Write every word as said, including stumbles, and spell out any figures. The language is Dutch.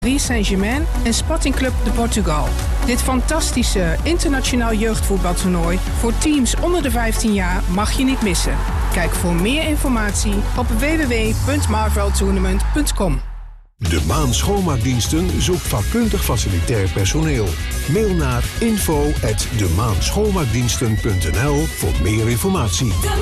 Paris Saint-Germain en Sporting Club de Portugal. Dit fantastische internationaal jeugdvoetbaltoernooi voor teams onder de vijftien jaar mag je niet missen. Kijk voor meer informatie op w w w punt marvel tournament punt com. De Maan Schoonmaakdiensten zoekt vakkundig facilitair personeel. Mail naar info at de maan schoonmaakdiensten punt n l voor meer informatie.